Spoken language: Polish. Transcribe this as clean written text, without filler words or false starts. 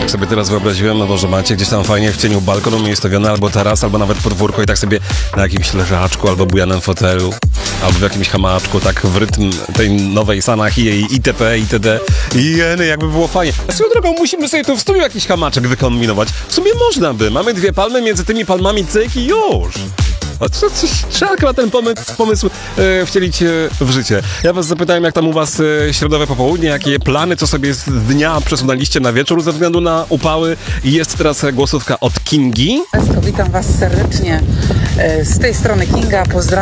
Tak sobie teraz wyobraziłem, no to, że macie gdzieś tam fajnie w cieniu balkon umiejscowiony, albo taras, albo nawet podwórko i tak sobie na jakimś leżaczku, albo bujanym fotelu, albo w jakimś hamaczku, tak w rytm tej nowej Sanach i jej itp. itd. I jeny, jakby było fajnie. Swoją drogą musimy sobie tu w studiu jakiś hamaczek wykombinować. W sumie można by. Mamy 2 palmy, między tymi palmami cyk i już. Trzeba chyba ten pomysł wcielić w życie. Ja was zapytałem, jak tam u was środowe popołudnie, jakie plany, co sobie z dnia przesunęliście na wieczór ze względu na upały. I jest teraz głosówka od Kingi. Witam was serdecznie. Z tej strony Kinga. Pozdrawiam.